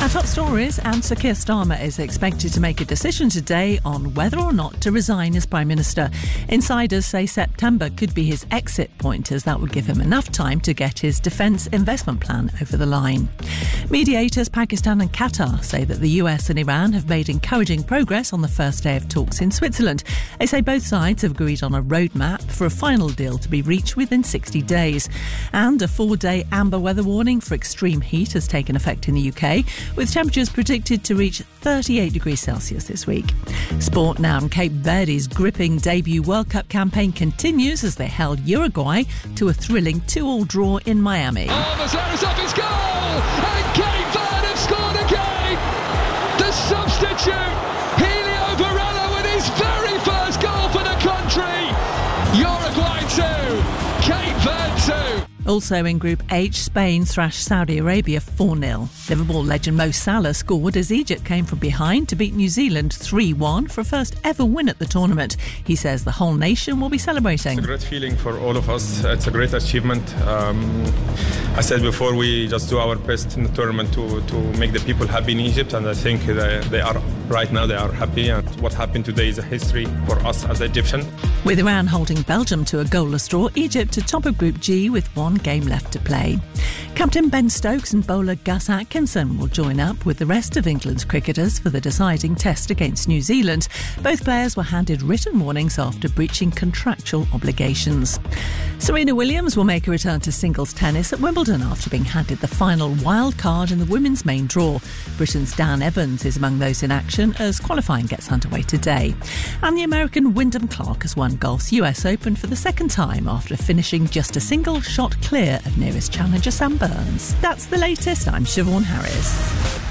Our top stories, and Sir Keir Starmer is expected to make a decision today on whether or not to resign as Prime Minister. Insiders say September could be his exit point, as that would give him enough time to get his defence investment plan over the line. Mediators Pakistan and Qatar say that the US and Iran have made encouraging progress on the first day of talks in Switzerland. They say both sides have agreed on a roadmap for a final deal to be reached within 60 days. And a 4-day amber weather warning for extreme heat has taken effect in the UK, with temperatures predicted to reach 38 degrees Celsius this week. Sport now, and Cape Verde's gripping debut World Cup campaign continues as they held Uruguay to a thrilling 2-2 draw in Miami. Mazara's off his goal! And Cape Verde have scored again! The substitute, Helio Varela, with his very first goal for the country! Uruguay 2, Cape Verde 2. Also in Group H, Spain thrashed Saudi Arabia 4-0. Liverpool legend Mo Salah scored as Egypt came from behind to beat New Zealand 3-1 for a first ever win at the tournament. He says the whole nation will be celebrating. It's a great feeling for all of us. It's a great achievement. I said before, we just do our best in the tournament to make the people happy in Egypt, and I think they are right now. They are happy, and what happened today is a history for us as Egyptians. With Iran holding Belgium to a goalless draw, Egypt atop of Group G with one game left to play. Captain Ben Stokes and bowler Gus Atkinson will join up with the rest of England's cricketers for the deciding test against New Zealand. Both players were handed written warnings after breaching contractual obligations. Serena Williams will make a return to singles tennis at Wimbledon after being handed the final wild card in the women's main draw. Britain's Dan Evans is among those in action as qualifying gets underway today. And the American Wyndham Clark has won golf's US Open for the second time after finishing just a single shot clear of nearest challenger Sam Burns. That's the latest. I'm Siobhan Harris.